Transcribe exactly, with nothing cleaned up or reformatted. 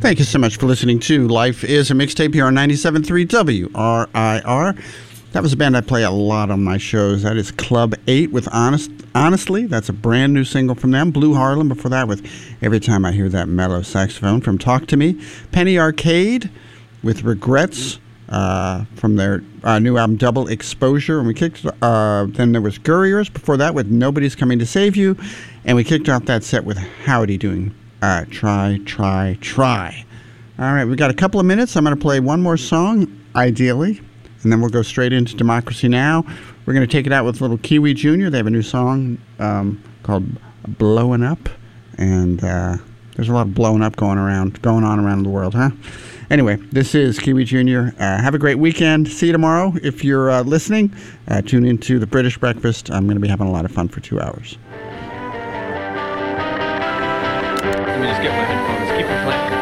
Thank you so much for listening to Life is a Mixtape here on ninety-seven point three W R I R. That was a band I play a lot on my shows. That is Club eight with Honest, Honestly. That's a brand new single from them. Blue Harlem before that with Every Time I Hear That Mellow Saxophone from Talk to Me. Penny Arcade with Regrets uh, from their uh, new album Double Exposure. And we kicked, uh, then there was Gurriers before that with Nobody's Coming to Save You. And we kicked off that set with Howdy doing uh, Try, Try, Try. All right, we got a couple of minutes. I'm going to play one more song, ideally. And then we'll go straight into Democracy Now! We're going to take it out with little Kiwi Junior They have a new song um, called Blowing Up. And uh, there's a lot of blowing up going around, going on around the world, huh? Anyway, this is Kiwi Junior Uh, have a great weekend. See you tomorrow. If you're uh, listening, uh, tune into the British Breakfast. I'm going to be having a lot of fun for two hours. Let me just get my headphones. Keep it playing.